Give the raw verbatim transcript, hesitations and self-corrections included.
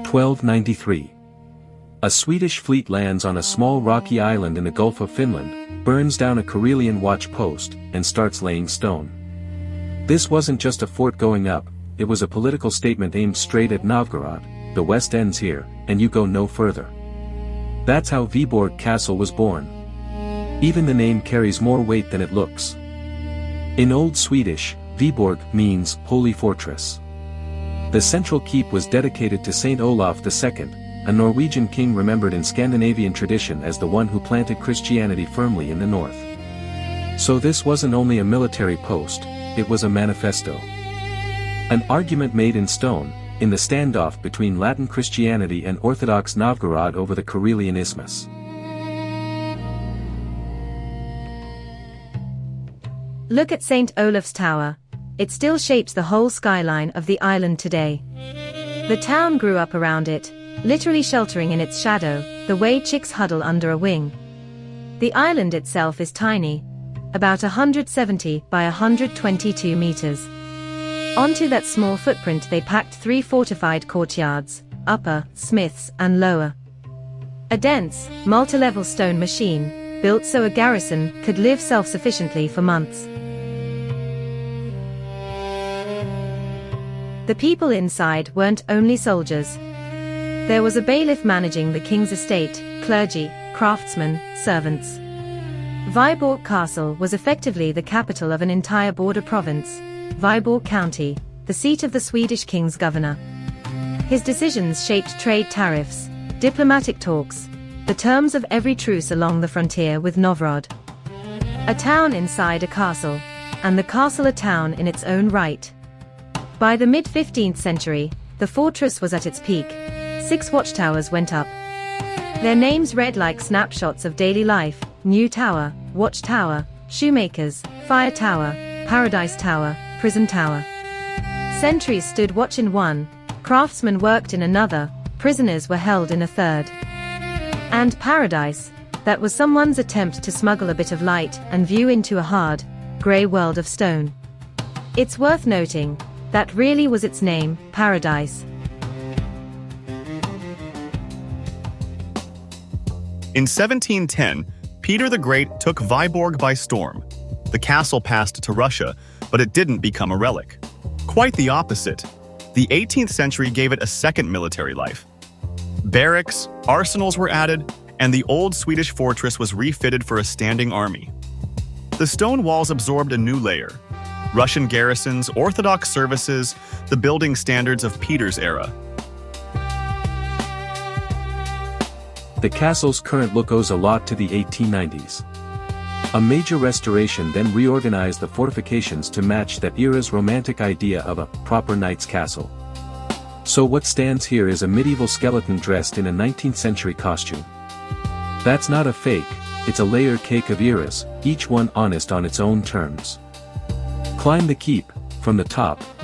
twelve ninety-three. A Swedish fleet lands on a small rocky island in the Gulf of Finland, burns down a Karelian watch post, and starts laying stone. This wasn't just a fort going up, it was a political statement aimed straight at Novgorod. The West ends here, and you go no further. That's how Viborg Castle was born. Even the name carries more weight than it looks. In Old Swedish, Viborg means holy fortress. The central keep was dedicated to Saint Olaf the Second, a Norwegian king remembered in Scandinavian tradition as the one who planted Christianity firmly in the north. So this wasn't only a military post, it was a manifesto. An argument made in stone, in the standoff between Latin Christianity and Orthodox Novgorod over the Karelian Isthmus. Look at Saint Olaf's Tower. It still shapes the whole skyline of the island today. The town grew up around it, literally sheltering in its shadow, the way chicks huddle under a wing. The island itself is tiny, about one hundred seventy by one hundred twenty-two meters. Onto that small footprint they packed three fortified courtyards, upper, Smiths, and lower. A dense, multi-level stone machine, built so a garrison could live self-sufficiently for months. The people inside weren't only soldiers. There was a bailiff managing the king's estate, clergy, craftsmen, servants. Viborg Castle was effectively the capital of an entire border province, Viborg County, the seat of the Swedish king's governor. His decisions shaped trade tariffs, diplomatic talks, the terms of every truce along the frontier with Novgorod. A town inside a castle, and the castle a town in its own right. By the mid-fifteenth century, the fortress was at its peak. Six watchtowers went up. Their names read like snapshots of daily life: New Tower, Watchtower, Shoemakers, Fire Tower, Paradise Tower, Prison Tower. Sentries stood watch in one, craftsmen worked in another, prisoners were held in a third. And Paradise, that was someone's attempt to smuggle a bit of light and view into a hard, grey world of stone. It's worth noting, that really was its name, Paradise. In seventeen ten, Peter the Great took Viborg by storm. The castle passed to Russia, but it didn't become a relic. Quite the opposite. The eighteenth century gave it a second military life. Barracks, arsenals were added, and the old Swedish fortress was refitted for a standing army. The stone walls absorbed a new layer: Russian garrisons, Orthodox services, the building standards of Peter's era. The castle's current look owes a lot to the eighteen nineties. A major restoration then reorganized the fortifications to match that era's romantic idea of a proper knight's castle. So what stands here is a medieval skeleton dressed in a nineteenth century costume. That's not a fake, it's a layered cake of eras, each one honest on its own terms. Climb the keep, from the top,